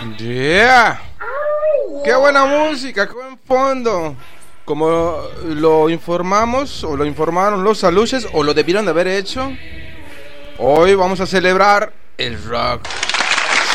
Yeah. Qué buena música, qué buen fondo. Como lo informamos o lo informaron los aluches o lo debieron de haber hecho, hoy vamos a celebrar el rock. Sí.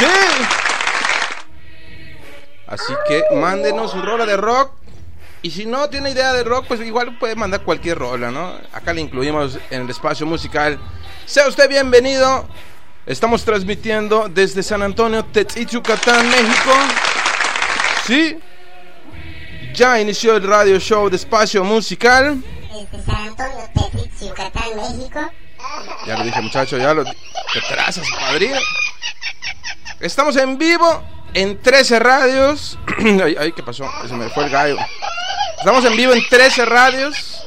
Así que mándenos su rola de rock. Y si no tiene idea de rock, pues igual puede mandar cualquier rola, ¿no? Acá le incluimos en el espacio musical. Sea usted bienvenido. Estamos transmitiendo desde San Antonio, Yucatán, México. Sí. Ya inició el radio show de espacio musical. Desde San Antonio, Yucatán, México. Ya lo dije, muchacho, ya lo... Te trazas, padrino. Estamos en vivo en 13 radios. Ay, ¿qué pasó? Se me fue el gallo. Estamos en vivo en 13 radios.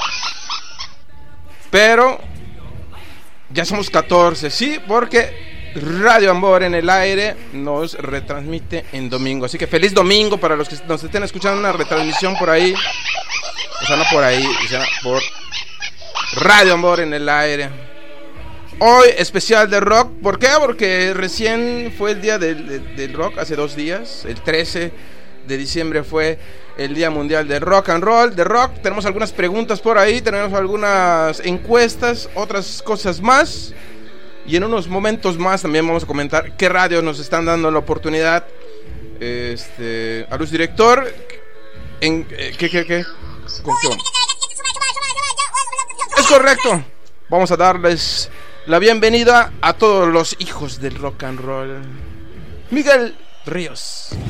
Pero ya somos 14, sí, porque Radio Ambor en el aire nos retransmite en domingo. Así que feliz domingo para los que nos estén escuchando una retransmisión por ahí. O sea, no por ahí, o sea, por Radio Ambor en el aire. Hoy especial de rock. ¿Por qué? Porque recién fue el día del rock, hace 2 días. El 13 de diciembre fue el Día Mundial del Rock and Roll, de rock. Tenemos algunas preguntas por ahí, tenemos algunas encuestas, otras cosas más. Y en unos momentos más también vamos a comentar qué radios nos están dando la oportunidad. A Luz Director. ¿Qué? ¿Con qué? Es correcto. Vamos a darles la bienvenida a todos los hijos del rock and roll. Miguel Ríos.